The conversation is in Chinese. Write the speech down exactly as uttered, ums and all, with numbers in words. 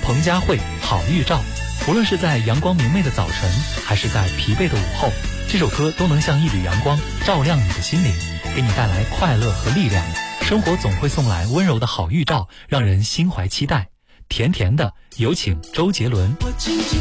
彭佳慧好预兆，无论是在阳光明媚的早晨，还是在疲惫的午后，这首歌都能像一缕阳光照亮你的心灵，给你带来快乐和力量。生活总会送来温柔的好预兆，让人心怀期待。甜甜的，有请周杰伦。